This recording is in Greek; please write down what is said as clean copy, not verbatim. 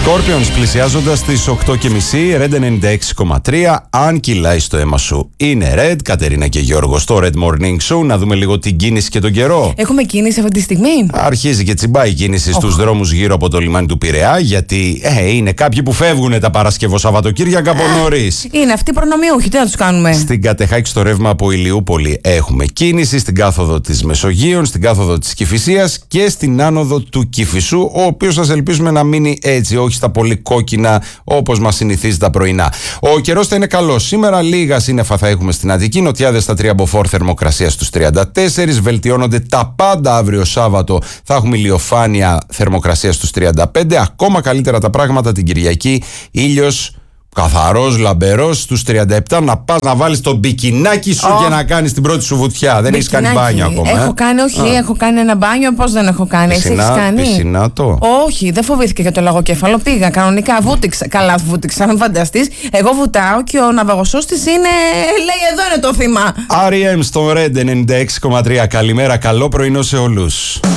Scorpions πλησιάζοντας τις 8.30, Red 96,3. Αν κυλάει στο αίμα σου, είναι Red. Κατερίνα και Γιώργο στο Red Morning Show. Να δούμε λίγο την κίνηση και τον καιρό. Έχουμε κίνηση αυτή τη στιγμή. Αρχίζει και τσιμπάει η κίνηση στους δρόμους γύρω από το λιμάνι του Πειραιά, γιατί είναι κάποιοι που φεύγουν τα Παρασκευό Σαββατοκύριακα από νωρίς. Είναι αυτοί οι προνομιούχοι, τι να τους κάνουμε. Στην Κατεχάκη στο ρεύμα από Ηλιούπολη έχουμε κίνηση, στην κάθοδο της Μεσογείων, στην κάθοδο της Κηφισίας και στην άνοδο του Κηφισού, ο οποίος σας ελπίζουμε να μείνει έτσι, όχι στα πολύ κόκκινα όπως μας συνηθίζει τα πρωινά. Ο καιρός θα είναι καλός. Σήμερα λίγα σύννεφα θα έχουμε στην Αττική, νοτιάδες στα 3 μποφόρ, θερμοκρασία στους 34. Βελτιώνονται τα πάντα αύριο Σάββατο. Θα έχουμε ηλιοφάνεια, θερμοκρασία στους 35. Ακόμα καλύτερα τα πράγματα την Κυριακή. Ήλιος καθαρός, λαμπερός στους 37. Να πας να βάλεις το μπικινάκι σου και να κάνεις την πρώτη σου βουτιά. Δεν έχεις κάνει μπάνιο ακόμα. Έχω κάνει, όχι, έχω κάνει ένα μπάνιο. Πώς δεν έχω κάνει, εσύ έχεις κάνει? Πισινάτο. Όχι, δεν φοβήθηκα για το λαγοκέφαλο. Πήγα κανονικά, βούτυξα. Καλά, βούτυξα, αν φανταστείς. Εγώ βουτάω και ο ναυαγοσώστης λέει εδώ είναι το θύμα. R.E.M. στο Red 96,3. Καλημέρα, καλό πρωινό σε όλους.